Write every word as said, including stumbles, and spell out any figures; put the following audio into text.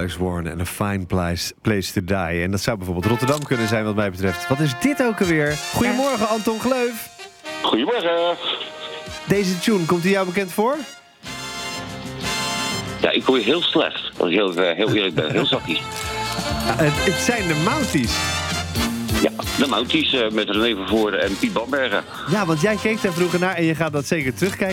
Alex Warren en A Fine Place, place to Die. En dat zou bijvoorbeeld Rotterdam kunnen zijn wat mij betreft. Wat is dit ook alweer? Goedemorgen, Anton Gleuf. Goedemorgen. Deze tune, komt die jou bekend voor? Ja, ik hoor je heel slecht. Als ik heel, heel eerlijk ben. Heel zachtjes. Uh, het, het zijn de Mounties. Ja, de Mounties uh, met René Vervoorde en Piet Bamberger. Ja, want jij keek daar vroeger naar en je gaat dat zeker terugkijken.